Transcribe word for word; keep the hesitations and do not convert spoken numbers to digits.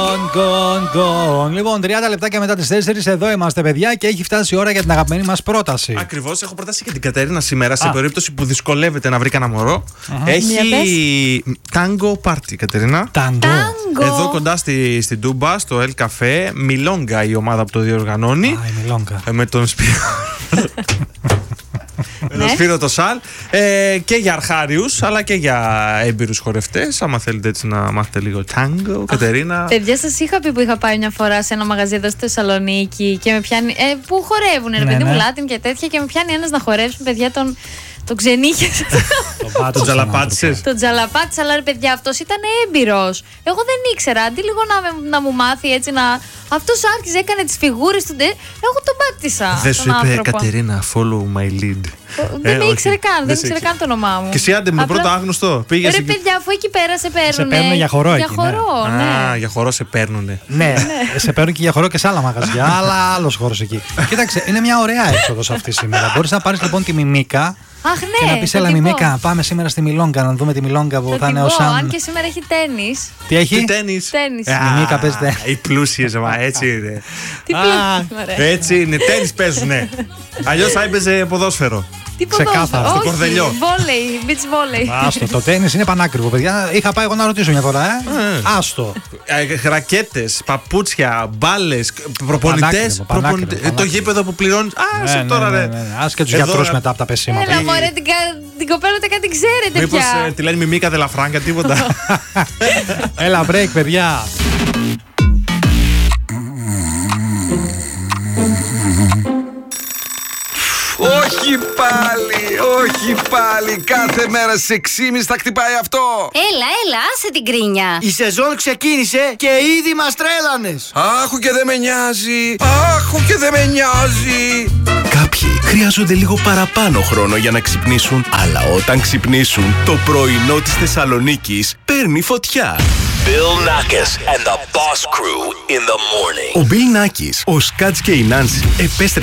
Gone, gone. Λοιπόν, τριάντα λεπτάκια μετά τις τέσσερις εδώ είμαστε, παιδιά, και έχει φτάσει η ώρα για την αγαπημένη μας πρόταση. Ακριβώς, έχω προτάσει και την Κατερίνα σήμερα. Σε Α. περίπτωση που δυσκολεύεται να βρει κανένα μωρό. Uh-huh. Έχει τάγκο πάρτι, Κατερίνα. Τάγκο. Εδώ κοντά στη, στην Τούμπα, στο El Café. Μιλόγκα η ομάδα που το διοργανώνει. Α, η Μιλόγκα. Με τον Σπύρο. Με τον Σπύρο το Σαλ. Ε, και για αρχάριους, αλλά και για έμπειρους χορευτές. Άμα θέλετε έτσι να μάθετε λίγο τάγκο, Κατερίνα. Παιδιά, σας είχα πει που είχα πάει μια φορά σε ένα μαγαζί εδώ στη Θεσσαλονίκη και με πιάνει. Ε, που χορεύουν, ρε ναι, παιδί ναι. μου, Λάτιν και τέτοια, και με πιάνει ένας να χορέψει, παιδιά, τον. Τον ξενύχες. Τον τζαλαπάτησες. Τον τζαλαπάτησα, αλλά ρε παιδιά, αυτός ήταν έμπειρος. Εγώ δεν ήξερα. Αντί λίγο να, να μου μάθει έτσι να. Αυτός άρχιζε, έκανε τις φιγούρες του. Εγώ τον πάτησα. Δεν σου είπε, άνθρωπο. Κατερίνα, follow my lead. Δεν ε, με ήξερε καν, δεν δεν ήξερε ήξερε. καν το όνομά μου. Και εσύ άντε με το πρώτο άγνωστο. Πήγες ρε εκεί. παιδιά, αφού εκεί πέρα σε παίρνουν. Σε παίρνουν για χορό Για εκεί, χορό, ναι. ναι. Α, για χορό σε παίρνουνε. Ναι, σε παίρνουν και για χορό και σε άλλα μαγαζιά, αλλά άλλος χώρος εκεί. Κοίταξε, είναι μια ωραία έξοδος αυτή σήμερα. Μπορείς να πάρεις λοιπόν τη Μιμίκα. Αχ, ναι, Και να πεις, έλα Μιμίκα, πάμε σήμερα στη Μιλόγκα να δούμε τη Μιλόγκα που θα, θα είναι ο ο Σαν. Αν και σήμερα έχει τένις. Τι έχει? Τι τένις. Τένις. Η Μιμίκα παίζει τένις. Οι πλούσιες, μα έτσι είναι. Τι πλούσιες, Έτσι είναι, τένις παίζουνε. Αλλιώς θα έπαιζε ποδόσφαιρο. Τι Ξεκάθαρα. ποδόσφαιρο? Στο Όχι, κορδελιό. Βόλεϊ, beach volley. Άστο, το τένις είναι πανάκριβο, παιδιά. Είχα πάει εγώ να ρωτήσω μια φορά, ε. Άστο. Ε, Ρακέτες, παπούτσια, μπάλες, προπονητές. Πανάκριβο, πανάκριβο, προπονητές. Το πανάκριβο. γήπεδο που πληρώνεις. Α, σε Ναι, τώρα ναι, ρε. ναι, ναι. Ας και τους Εδώ, γιατρούς ρε. μετά από τα πεσήματα. Έλα μωρέ, την, κα- την κοπέλα ούτε κάτι ξέρετε Μήπως πια. ε, τη λένε Μιμίκα Δελαφράγκα, τίποτα. Έλα, break, παιδιά. Όχι πάλι, όχι πάλι. Κάθε μέρα στις έξι και μισή θα χτυπάει αυτό. Έλα, έλα, άσε την κρίνια. Η σεζόν ξεκίνησε και ήδη μας τρέλανες. Άχου και δεν με νοιάζει. Άχου και δεν με νοιάζει. Κάποιοι χρειάζονται λίγο παραπάνω χρόνο για να ξυπνήσουν, αλλά όταν ξυπνήσουν, το πρωινό της Θεσσαλονίκης παίρνει φωτιά. Bill Nackis and the Boss Crew in the morning. Ο Bill Nackis, ο Σκάτς και η Νάνση επέστρεψαν